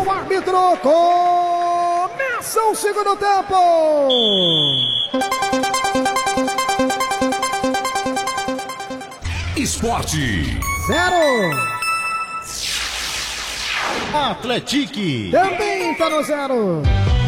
o árbitro. Começa o segundo tempo. Esporte 0. Atlético Também tá no 0.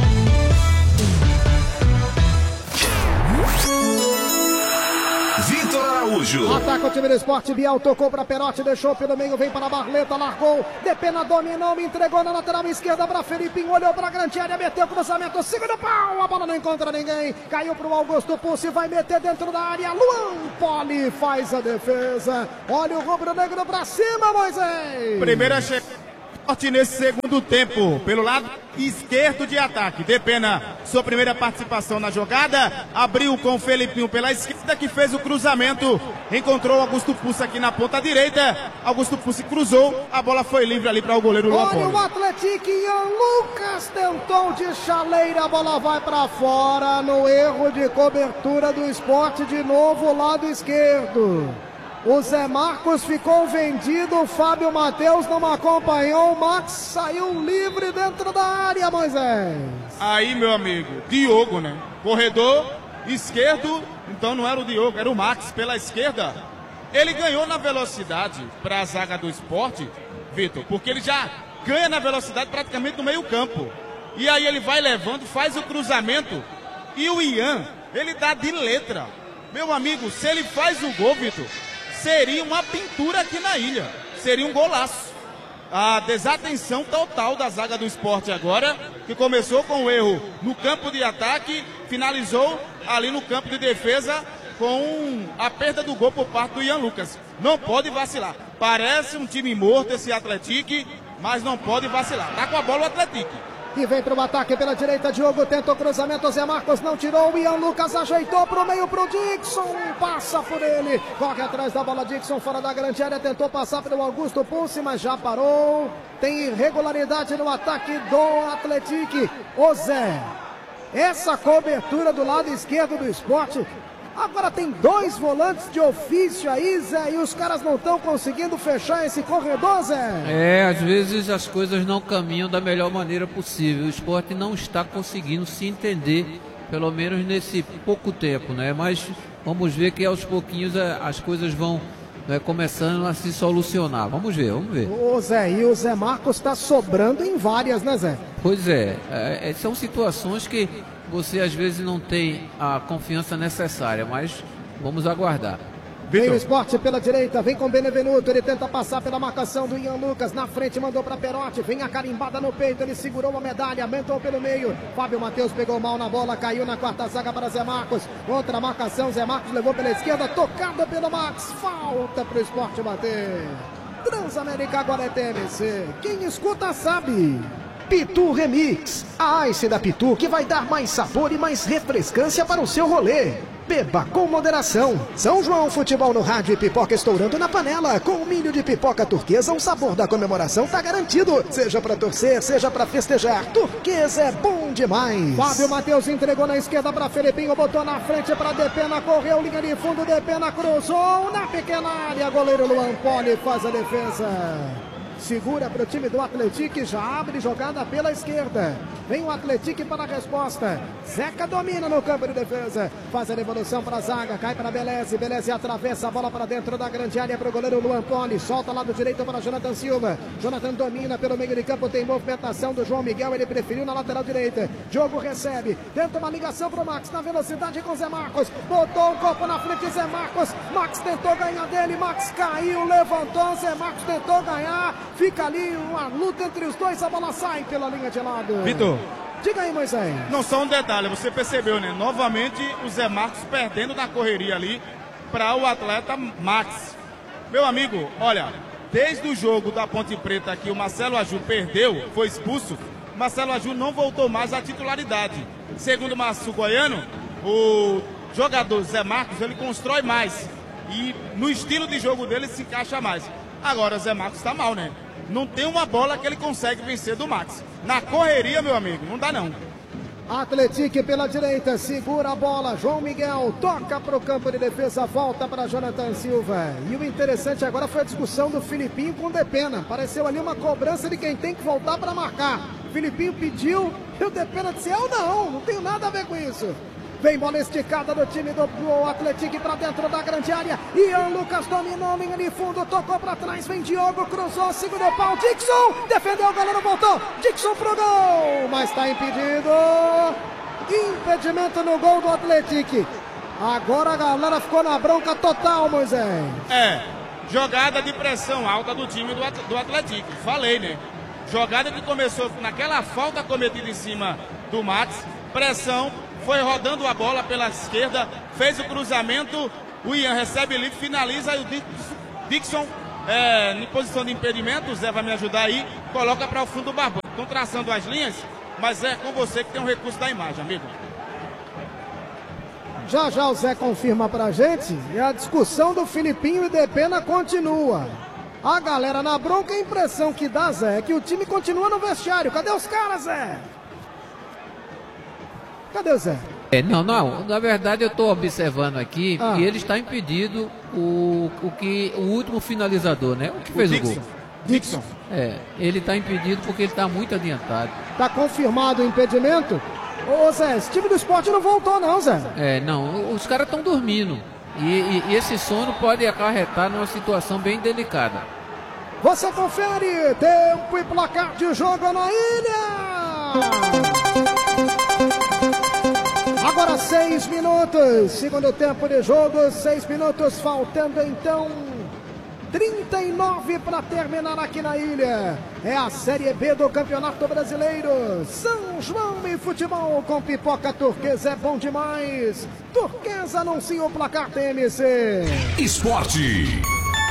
Vitor Araújo. Ataca o time do Esporte. Biel tocou para Perotti, deixou pelo meio, vem para Barleta, largou. Depena dominou, me entregou na lateral esquerda para Felipinho, olhou para a grande área, meteu o cruzamento, segundo pau, a bola não encontra ninguém. Caiu para o Augusto Pulse, vai meter dentro da área. Luan Poli faz a defesa. Olha o rubro-negro para cima, Moisés. Primeira chegada nesse segundo tempo, pelo lado esquerdo de ataque. Depena, sua primeira participação na jogada, abriu com o Felipinho pela esquerda, que fez o cruzamento, encontrou o Augusto Pulse aqui na ponta direita. Augusto Pulse cruzou, a bola foi livre ali para o goleiro Luan Poli. Olha o Atlético, Ian Lucas tentou de chaleira, a bola vai para fora, no erro de cobertura do Esporte, de novo lado esquerdo. O Zé Marcos ficou vendido, o Fábio Matheus não acompanhou, o Max saiu livre dentro da área, Moisés. Aí, meu amigo, Diogo, né? Corredor esquerdo, então não era o Diogo, era o Max pela esquerda. Ele ganhou na velocidade para a zaga do Esporte, Vitor, porque ele já ganha na velocidade praticamente no meio campo. E aí ele vai levando, faz o cruzamento e o Ian, ele dá de letra. Meu amigo, se ele faz o gol, Vitor, seria uma pintura aqui na ilha. Seria um golaço. A desatenção total da zaga do Esporte agora, que começou com o erro no campo de ataque, finalizou ali no campo de defesa com a perda do gol por parte do Ian Lucas. Não pode vacilar. Parece um time morto esse Atlético, mas não pode vacilar. Tá com a bola o Atlético. E vem para o ataque pela direita, Diogo tenta o cruzamento, Zé Marcos não tirou, o Ian Lucas ajeitou para o meio para o Dixon, passa por ele, corre atrás da bola, Dixon fora da grande área, tentou passar pelo Augusto Pulse, mas já parou. Tem irregularidade no ataque do Atlético. Ô Zé, essa cobertura do lado esquerdo do Esporte, agora tem dois volantes de ofício aí, Zé, e os caras não estão conseguindo fechar esse corredor, Zé. Às vezes as coisas não caminham da melhor maneira possível. O Esporte não está conseguindo se entender, pelo menos nesse pouco tempo, né? Mas vamos ver que aos pouquinhos as coisas vão começando a se solucionar. Vamos ver. Ô Zé, e o Zé Marcos está sobrando em várias, né, Zé? Pois são situações que você às vezes não tem a confiança necessária, mas vamos aguardar. Vem o Esporte pela direita, vem com Benevenuto, ele tenta passar pela marcação do Ian Lucas, na frente mandou para Perotti, vem a carimbada no peito, ele segurou a medalha, aumentou pelo meio, Fábio Matheus pegou mal na bola, caiu na quarta zaga para Zé Marcos, outra marcação, Zé Marcos levou pela esquerda, tocada pelo Max, falta para o Esporte bater. Transamérica agora é TMC, quem escuta sabe. Pitu Remix, a Ice da Pitu que vai dar mais sabor e mais refrescância para o seu rolê. Beba com moderação. São João Futebol no rádio e pipoca estourando na panela. Com milho de pipoca turquesa, o sabor da comemoração tá garantido. Seja pra torcer, seja pra festejar. Turquesa é bom demais. Fábio Matheus entregou na esquerda pra Felipinho, botou na frente pra Depena, correu, linha de fundo, Depena cruzou na pequena área. Goleiro Luan Poli faz a defesa. Segura para o time do Atlético, já abre jogada pela esquerda. Vem o Atlético para a resposta. Zeca domina no campo de defesa. Faz a devolução para a zaga, cai para Beleze. Beleze atravessa a bola para dentro da grande área para o goleiro Luan Poli. Solta lado direito para Jonathan Silva. Jonathan domina pelo meio de campo, tem movimentação do João Miguel. Ele preferiu na lateral direita. Diogo recebe, tenta uma ligação para o Max na velocidade com Zé Marcos. Botou o corpo na frente, Zé Marcos. Max tentou ganhar dele, Max caiu, levantou. Zé Marcos tentou ganhar. Fica ali uma luta entre os dois, a bola sai pela linha de lado. Vitor, diga aí, Moisés. Não, só um detalhe, você percebeu, né? Novamente o Zé Marcos perdendo na correria ali para o atleta Max. Meu amigo, olha, desde o jogo da Ponte Preta que o Marcelo Aju perdeu, foi expulso, o Marcelo Aju não voltou mais à titularidade. Segundo o Márcio Goiano, o jogador Zé Marcos, ele constrói mais e no estilo de jogo dele se encaixa mais. Agora o Zé Marcos está mal, né? Não tem uma bola que ele consegue vencer do Max. Na correria, meu amigo, não dá não. Atlético pela direita, segura a bola, João Miguel, toca para o campo de defesa, volta para Jonathan Silva. E o interessante agora foi a discussão do Filipinho com o Depena. Pareceu ali uma cobrança de quem tem que voltar para marcar. O Filipinho pediu e o Depena disse, eu não tenho nada a ver com isso. Vem bola esticada do time do Atlético para dentro da grande área. Ian Lucas dominou, linha de fundo, tocou para trás, vem Diogo, cruzou, segundo pau, Dixon, defendeu, o goleiro voltou, Dixon pro gol, mas está impedido. Impedimento no gol do Atlético. Agora a galera ficou na bronca total, Moisés. Jogada de pressão alta do time do Atlético. Falei, né? Jogada que começou naquela falta cometida em cima do Max. Pressão, foi rodando a bola pela esquerda, fez o cruzamento, o Ian recebe livre, finaliza e o Dixon, em posição de impedimento, o Zé vai me ajudar aí, coloca para o fundo do Barbosa. Estão traçando as linhas, mas é com você que tem um recurso da imagem, amigo. Já o Zé confirma pra gente e a discussão do Filipinho e Depena continua. A galera na bronca, a impressão que dá, Zé, é que o time continua no vestiário. Cadê os caras, Zé? Cadê o Zé? Não, na verdade eu estou observando aqui que ele está impedido o último finalizador, né? O que fez o gol. Dixon. Ele está impedido porque ele está muito adiantado. Está confirmado o impedimento? Ô Zé, esse time do Sport não voltou não, Zé. Não, os caras estão dormindo. E esse sono pode acarretar numa situação bem delicada. Você confere, tempo e placar de jogo na ilha! Agora 6 minutos, segundo tempo de jogo, 6 minutos, faltando então 39 para terminar aqui na ilha. É a Série B do Campeonato Brasileiro. São João e futebol com pipoca turquesa é bom demais. Turquesa anuncia o placar TMC. Esporte.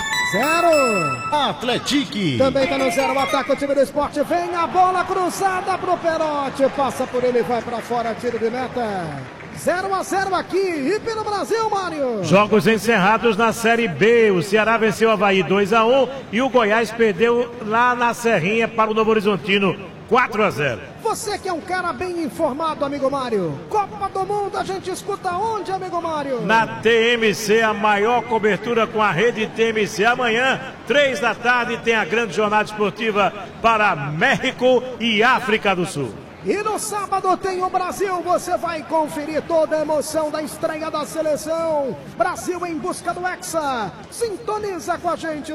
0. Atlético. Também tá no 0 o ataque o time do Sport. Vem a bola cruzada pro Perotti. Passa por ele, vai para fora, tiro de meta. 0-0 aqui e pelo Brasil, Mário. Jogos encerrados na Série B. O Ceará venceu o Avaí 2-1 e o Goiás perdeu lá na Serrinha para o Novo Horizontino 4-0. Você que é um cara bem informado, amigo Mário. Copa do Mundo a gente escuta onde, amigo Mário? Na TMC, a maior cobertura com a rede TMC. Amanhã, 3 da tarde, tem a grande jornada esportiva para México e África do Sul. E no sábado tem o Brasil, você vai conferir toda a emoção da estreia da seleção. Brasil em busca do Hexa. Sintoniza com a gente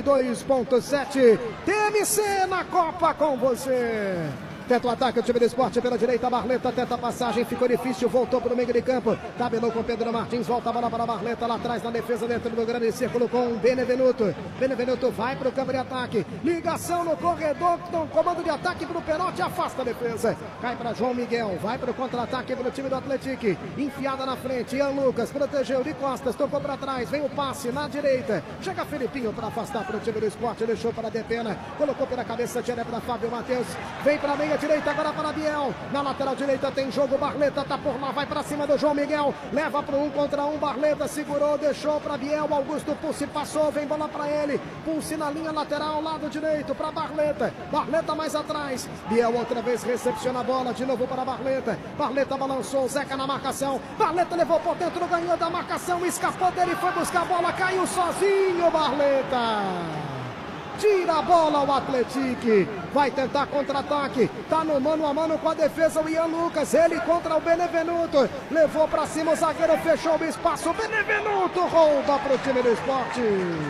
92.7. TMC na Copa com você. Tenta o ataque, o time do Sport pela direita, Barleta tenta a passagem, ficou difícil, voltou para o meio de campo, tabelou com Pedro Martins, volta a bola para a Barleta, lá atrás na defesa dentro do grande círculo com o Benevenuto. Benevenuto vai para o campo de ataque, ligação no corredor, comando de ataque para o Perotti, afasta a defesa, cai para João Miguel, vai para o contra-ataque para o time do Atlético, enfiada na frente, Ian Lucas protegeu de costas, tocou para trás, vem o passe na direita, chega Felipinho para afastar para o time do Sport, deixou para Depena, colocou pela cabeça, tira para Fábio Matheus, vem para a meia direita agora para Biel, na lateral direita tem jogo, Barleta tá por lá, vai para cima do João Miguel, leva para 1 contra 1, Barleta segurou, deixou para Biel, Augusto Pulse passou, vem bola para ele, Pulse na linha lateral, lado direito para Barleta, Barleta mais atrás, Biel outra vez recepciona a bola, de novo para Barleta, Barleta balançou, Zeca na marcação, Barleta levou por dentro, ganhou da marcação, escapou dele, foi buscar a bola, caiu sozinho, Barleta. Tira a bola o Atlético, vai tentar contra-ataque, tá no mano a mano com a defesa o Ian Lucas, ele contra o Benevenuto, levou pra cima o zagueiro, fechou o espaço, o Benevenuto rouba pro time do Sport.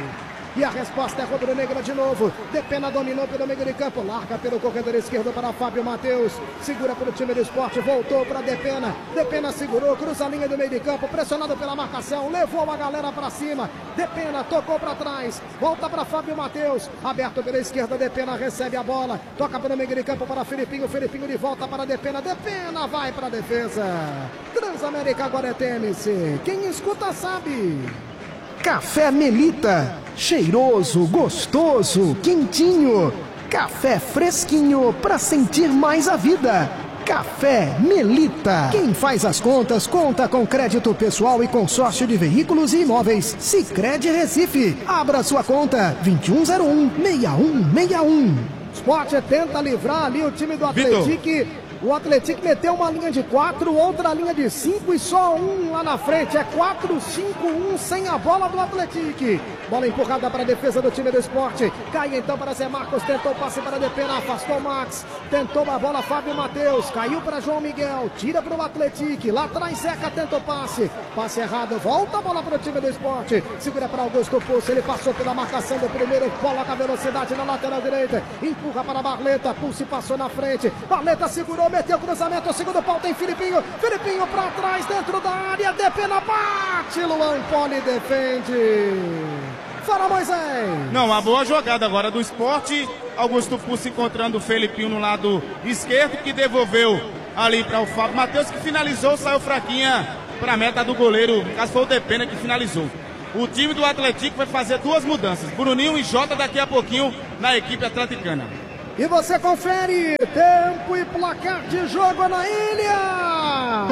E a resposta é rubro-negra de novo. Depena dominou pelo meio de campo. Larga pelo corredor esquerdo para Fábio Matheus. Segura para o time do Sport. Voltou para Depena. Depena segurou. Cruza a linha do meio de campo. Pressionado pela marcação. Levou a galera para cima. Depena tocou para trás. Volta para Fábio Matheus. Aberto pela esquerda. Depena recebe a bola. Toca pelo meio de campo para Felipinho. Felipinho de volta para Depena. Depena vai para a defesa. Transamérica agora é TMC. Quem escuta sabe. Café Melita, cheiroso, gostoso, quentinho. Café fresquinho para sentir mais a vida. Café Melita. Quem faz as contas, conta com crédito pessoal e consórcio de veículos e imóveis. Sicredi Recife. Abra sua conta 2101-6161. Sport tenta livrar ali o time do Atlético. O Atlético meteu uma linha de 4, outra linha de 5 e só um lá na frente. É 4-5-1 sem a bola do Atlético. Bola empurrada para a defesa do time do Sport. Cai então para Zé Marcos, tentou passe para Depena, afastou o Max. Tentou a bola Fábio Matheus, caiu para João Miguel, tira para o Atlético. Lá atrás Zeca tenta o passe. Passe errado, volta a bola para o time do Sport. Segura para Augusto Pulse, ele passou pela marcação do primeiro. Coloca a velocidade na lateral direita. Empurra para Barleta, Pulse passou na frente. Barleta segurou, meteu o cruzamento. O segundo pau tem Filipinho. Filipinho para trás, dentro da área. Depena, bate. Luan Poli defende. Fala, Moisés. Não, uma boa jogada agora do Sport. Augusto Pulse encontrando o Felipinho no lado esquerdo, que devolveu ali para o Fábio Matheus, que finalizou, saiu fraquinha para a meta do goleiro. No caso foi o Depena que finalizou. O time do Atlético vai fazer duas mudanças. Bruninho e Jota daqui a pouquinho na equipe atleticana. E você confere tempo e placar de jogo na ilha.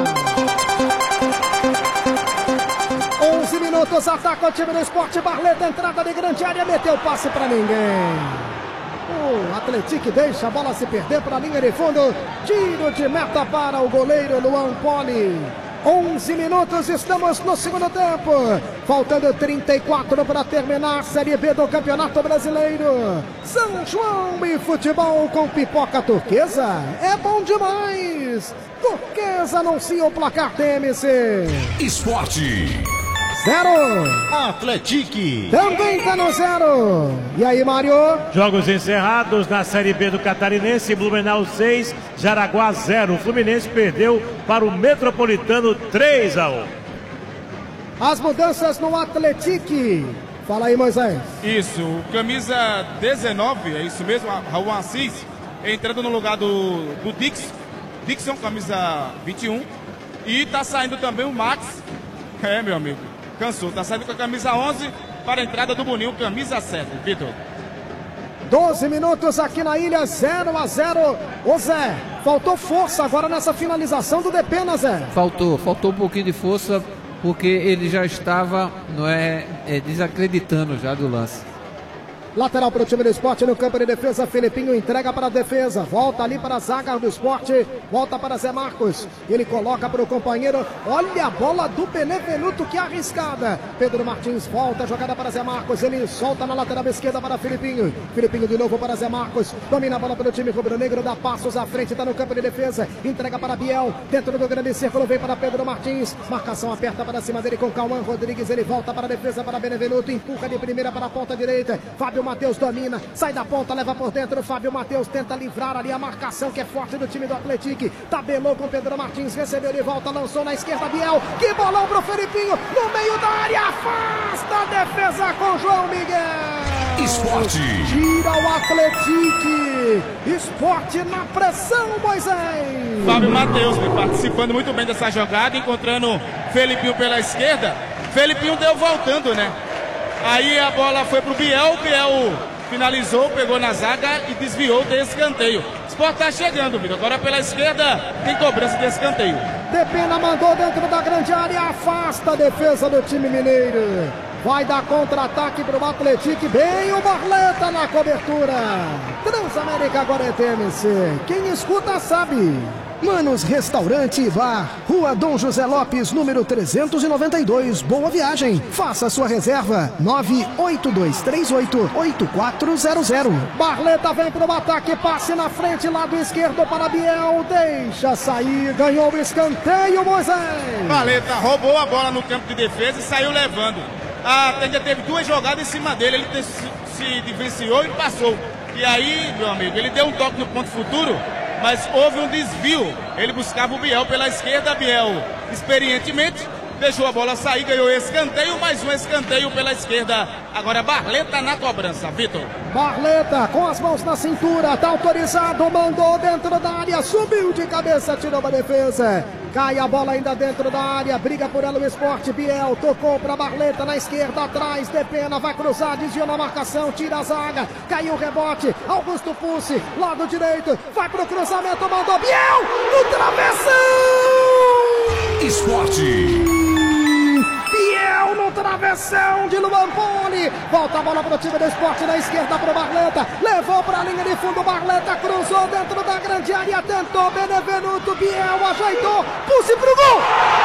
11 minutos, ataca o time do Sport. Barleta, entrada de grande área, meteu passe para ninguém. O Atlético deixa a bola se perder para a linha de fundo. Tiro de meta para o goleiro Luan Poli. 11 minutos, estamos no segundo tempo. Faltando 34 para terminar a Série B do Campeonato Brasileiro. São João e futebol com pipoca turquesa. É bom demais. Turquesa anuncia o placar TMC. Esporte. 0. Atlético. Também tá no 0. E aí, Mário? Jogos encerrados na Série B do Catarinense. Blumenau 6, Jaraguá 0. O Fluminense perdeu para o Metropolitano 3-1. As mudanças no Atlético. Fala aí, Moisés. Isso, camisa 19, é isso mesmo, Raul Assis, entrando no lugar do Dixon, camisa 21. E tá saindo também o Max. É, meu amigo. Cansou, tá saindo com a camisa 11 para a entrada do Boninho, camisa 7, Vitor. 12 minutos aqui na ilha, 0-0. Ô Zé, faltou força agora nessa finalização do Depena, Zé. Faltou um pouquinho de força, porque ele já estava desacreditando já do lance. Lateral para o time do Sport no campo de defesa. Felipinho entrega para a defesa. Volta ali para a zaga do Sport. Volta para Zé Marcos. Ele coloca para o companheiro. Olha a bola do Benevenuto, que arriscada. Pedro Martins volta a jogada para Zé Marcos. Ele solta na lateral esquerda para Felipinho. Felipinho de novo para Zé Marcos. Domina a bola pelo time rubro-negro. Dá passos à frente. Está no campo de defesa. Entrega para Biel. Dentro do grande círculo vem para Pedro Martins. Marcação aperta para cima dele com Cauã Rodrigues. Ele volta para a defesa para Benevenuto. Empurra de primeira para a ponta direita. Fábio Matheus domina, sai da ponta, leva por dentro. Fábio Matheus tenta livrar ali a marcação que é forte do time do Atlético. Tabelou com Pedro Martins, recebeu de volta, lançou na esquerda Biel. Que bolão pro Felipinho, no meio da área, afasta a defesa com João Miguel. Esporte. Tira o Atlético. Esporte na pressão, Moisés. Fábio Matheus participando muito bem dessa jogada, encontrando Felipinho pela esquerda. Felipinho deu voltando, né? Aí a bola foi pro Biel, Biel finalizou, pegou na zaga e desviou de escanteio. O Sport tá chegando, Vitor. Agora pela esquerda tem cobrança de escanteio. Depena mandou dentro da grande área, afasta a defesa do time mineiro. Vai dar contra-ataque pro Atlético, bem o Barleta na cobertura. Transamérica agora é TMC. Quem escuta sabe. Manos Restaurante e Bar, Rua Dom José Lopes, número 392, Boa Viagem. Faça sua reserva, 98238-8400. Barleta vem pro ataque, passe na frente, lado esquerdo para Biel, deixa sair, ganhou o escanteio, Moisés. Barleta roubou a bola no campo de defesa e saiu levando. A Tênia teve duas jogadas em cima dele, ele se diferenciou e passou. E aí, meu amigo, ele deu um toque no ponto futuro, mas houve um desvio. Ele buscava o Biel pela esquerda. Biel, experientemente, deixou a bola sair, ganhou escanteio, mais um escanteio pela esquerda. Agora Barleta na cobrança, Vitor. Barleta com as mãos na cintura, tá autorizado, mandou dentro da área, subiu de cabeça, tirou a defesa. Cai a bola ainda dentro da área, briga por ela o Sport. Biel tocou para Barleta na esquerda, atrás, Depena, vai cruzar, desvia na marcação, tira a zaga, caiu o rebote, Augusto Pulse, lado direito, vai pro cruzamento, mandou Biel, no travessão! Esporte. Biel no travessão de Luan Poli. Volta a bola pro time do Sport na esquerda pro Barleta. Levou pra linha de fundo, Barleta cruzou dentro da grande área. Tentou Benevenuto, Biel ajeitou. Pulse pro gol.